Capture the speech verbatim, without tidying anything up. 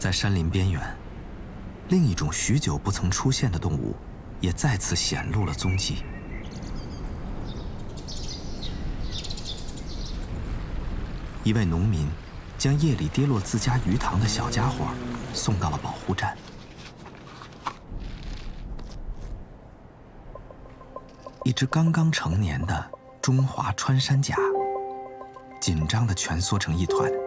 在山林边缘，另一种许久不曾出现的动物，也再次显露了踪迹。一位农民将夜里跌落自家鱼塘的小家伙送到了保护站。一只刚刚成年的中华穿山甲，紧张地蜷缩成一团。